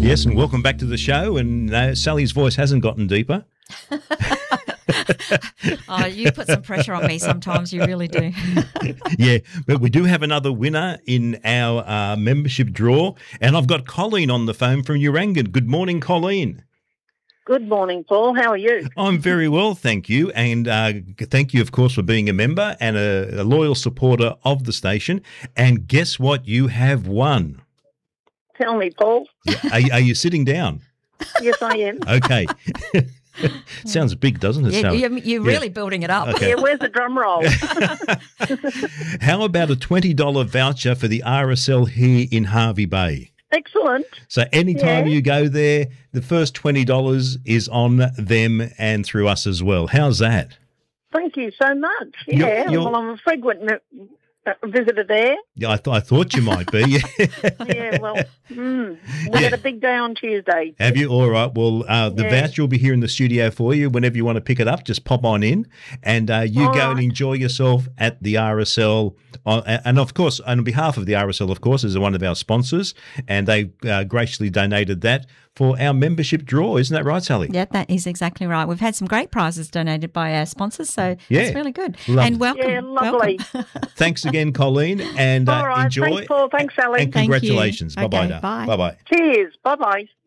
Yes, and welcome back to the show. And Sally's voice hasn't gotten deeper. Oh, you put some pressure on me sometimes. You really do. Yeah, but we do have another winner in our membership draw. And I've got Colleen on the phone from Urangan. Good morning, Colleen. Good morning, Paul. How are you? I'm very well, thank you. And thank you, of course, for being a member and a loyal supporter of the station. And guess what? You have won. Tell me, Paul. Are you sitting down? Yes, I am. Okay. Sounds big, doesn't it, Sally? You're really building it up. Okay. Yeah, where's the drum roll? How about a $20 voucher for the RSL here in Hervey Bay? Excellent. So anytime you go there, the first $20 is on them and through us as well. How's that? Thank you so much. Yeah, well, I'm a frequent visitor there. Yeah, I thought you might be. Yeah, well, we had a big day on Tuesday. Have you? All right. Well, the voucher will be here in the studio for you. Whenever you want to pick it up, just pop on in and you go and enjoy yourself at the RSL. And, of course, on behalf of the RSL, of course, is one of our sponsors, and they graciously donated that for our membership draw. Isn't that right, Sally? Yeah, that is exactly right. We've had some great prizes donated by our sponsors, so that's really good. And welcome. Yeah, lovely. Welcome. Thanks again, Colleen, and all right, enjoy. thanks, Paul. Thanks, Sally. And congratulations. Thank you. Bye-bye Okay, now. bye. Bye-bye. Cheers. Bye-bye.